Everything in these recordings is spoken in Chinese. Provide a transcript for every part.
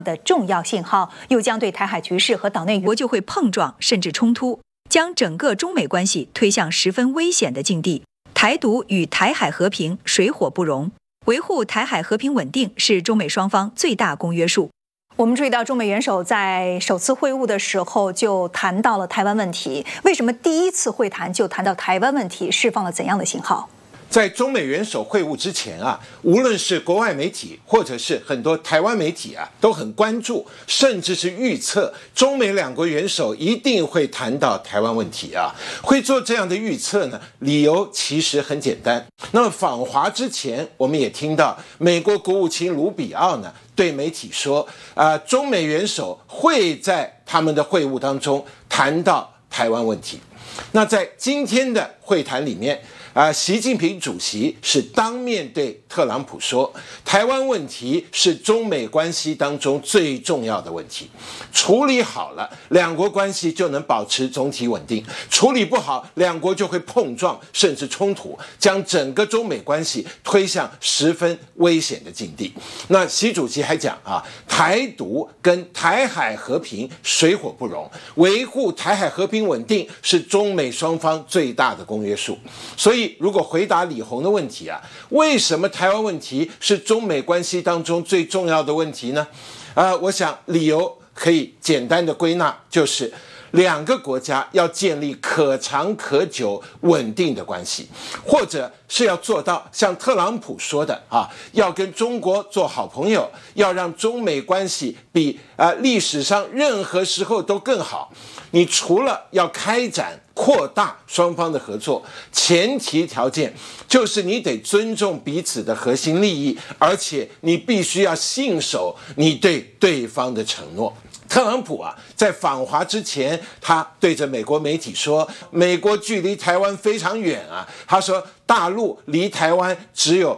的重要信号，又将对台海局势和岛内国就会碰撞甚至冲突，将整个中美关系推向十分危险的境地。台独与台海和平水火不容，维护台海和平稳定是中美双方最大公约数。我们注意到，中美元首在首次会晤的时候就谈到了台湾问题。为什么第一次会谈就谈到台湾问题，释放了怎样的信号？ 在中美元首会晤之前啊，无论是国外媒体或者是很多台湾媒体啊，都很关注，甚至是预测中美两国元首一定会谈到台湾问题啊。会做这样的预测呢，理由其实很简单。那么访华之前，我们也听到美国国务卿卢比奥呢对媒体说，中美元首会在他们的会晤当中谈到台湾问题。那在今天的会谈里面，习近平主席是当面对特朗普说，台湾问题是中美关系当中最重要的问题，处理好了，两国关系就能保持总体稳定；处理不好，两国就会碰撞甚至冲突，将整个中美关系推向十分危险的境地。那习主席还讲台独跟台海和平水火不容，维护台海和平稳定是中美双方最大的公约数。所以如果回答李鸿的问题为什么台湾问题是中美关系当中最重要的问题呢？我想理由可以简单的归纳，就是两个国家要建立可长可久稳定的关系，或者是要做到像特朗普说的要跟中国做好朋友，要让中美关系比历史上任何时候都更好。你除了要开展扩大双方的合作，前提条件就是你得尊重彼此的核心利益，而且你必须要信守你对对方的承诺。特朗普在访华之前，他对着美国媒体说，美国距离台湾非常远他说大陆离台湾只有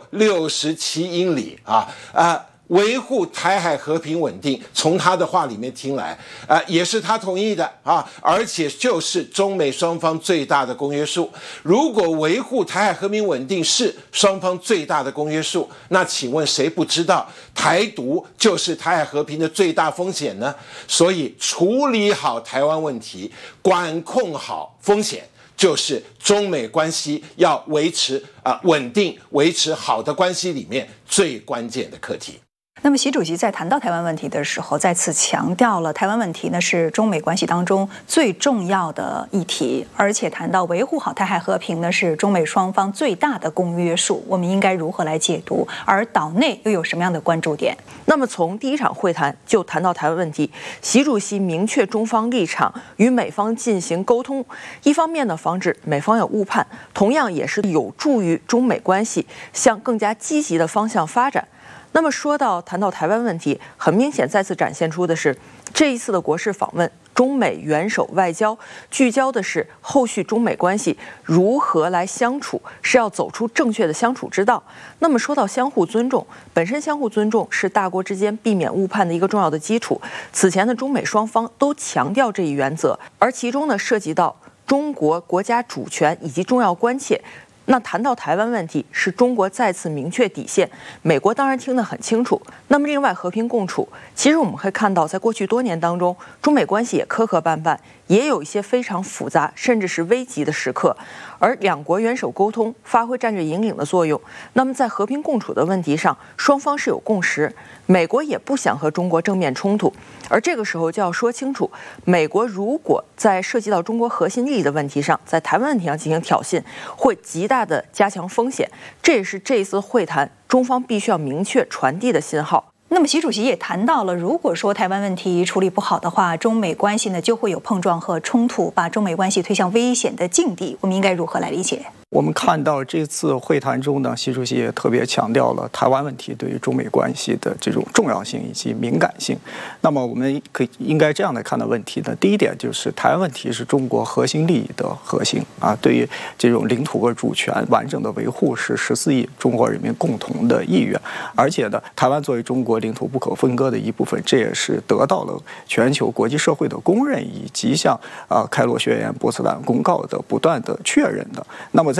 67英里维护台海和平稳定，从他的话里面听来也是他同意的而且就是中美双方最大的公约数。如果维护台海和平稳定是双方最大的公约数，那请问谁不知道台独就是台海和平的最大风险呢？所以处理好台湾问题，管控好风险，就是中美关系要维持稳定、维持好的关系里面最关键的课题。 那么习主席在谈到台湾问题的时候，再次强调了台湾问题呢是中美关系当中最重要的议题，而且谈到维护好台海和平呢是中美双方最大的公约数。我们应该如何来解读？而岛内又有什么样的关注点？ 那么从第一场会谈就谈到台湾问题，习主席明确中方立场，与美方进行沟通，一方面呢防止美方有误判，同样也是有助于中美关系向更加积极的方向发展。那么谈到台湾问题，很明显再次展现出的是，这一次的国事访问，中美元首外交聚焦的是后续中美关系如何来相处，是要走出正确的相处之道。那么说到相互尊重，本身相互尊重是大国之间避免误判的一个重要的基础。此前的中美双方都强调这一原则，而其中呢涉及到中国国家主权以及重要关切。那谈到台湾问题，是中国再次明确底线，美国当然听得很清楚。那么另外和平共处，其实我们会看到，在过去多年当中，中美关系也磕磕绊绊，也有一些非常复杂甚至是危急的时刻，而两国元首沟通发挥战略引领的作用。那么在和平共处的问题上，双方是有共识，美国也不想和中国正面冲突，而这个时候就要说清楚，美国如果在涉及到中国核心利益的问题上，在台湾问题上进行挑衅，会极大的加强风险，这也是这一次会谈中方必须要明确传递的信号。 那么习主席也谈到了，如果说台湾问题处理不好的话，中美关系呢就会有碰撞和冲突，把中美关系推向危险的境地。我们应该如何来理解？ 我们看到这次会谈中呢，习主席也特别强调了台湾问题对于中美关系的这种重要性以及敏感性。那么我们应该这样来看的问题呢，第一点就是台湾问题是中国核心利益的核心对于这种领土和主权完整的维护是14亿中国人民共同的意愿，而且呢，台湾作为中国领土不可分割的一部分，这也是得到了全球国际社会的公认，以及像开罗宣言、波茨坦公告的不断的确认的。那么在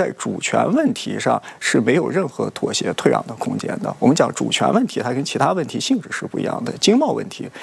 在主权问题上是没有任何妥协退让的空间的。我们讲主权问题，它跟其他问题性质是不一样的。经贸问题